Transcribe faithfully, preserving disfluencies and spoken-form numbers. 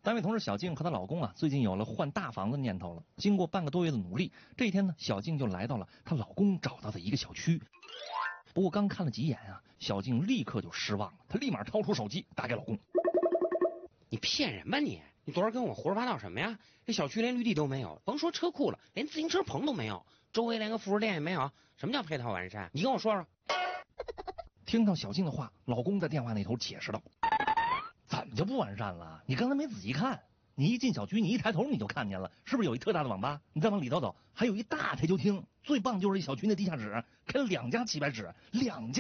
单位同事小静和她老公啊，最近有了换大房子的念头了。经过半个多月的努力，这一天呢，小静就来到了她老公找到的一个小区。不过刚看了几眼啊，小静立刻就失望了，她立马掏出手机打给老公。 你骗人吧你！你昨儿跟我胡说八道什么呀？这小区连绿地都没有，甭说车库了，连自行车棚都没有，周围连个副食店也没有。什么叫配套完善？你跟我说说。 听到小静的话，老公在电话那头解释道：“怎么就不完善了？你刚才没仔细看，你一进小区，你一抬头你就看见了，是不是有一特大的网吧？你再往里头走，还有一大台球厅。最棒就是这小区那地下室开了两家棋牌室，两家。”